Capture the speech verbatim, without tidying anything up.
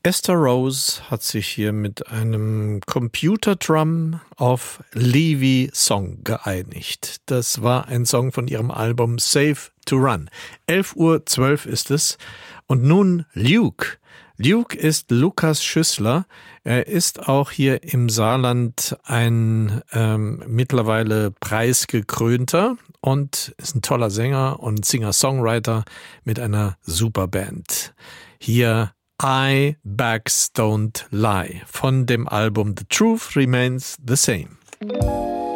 Esther Rose hat sich hier mit einem Computer-Drum auf Levy Song geeinigt. Das war ein Song von ihrem Album Safe to Run. elf Uhr zwölf ist es. Und nun Luke. Luke ist Lukas Schüssler. Er ist auch hier im Saarland ein ähm, mittlerweile preisgekrönter und ist ein toller Sänger und Singer-Songwriter mit einer super Band. Hier I Backs Don't Lie von dem Album The Truth Remains the Same.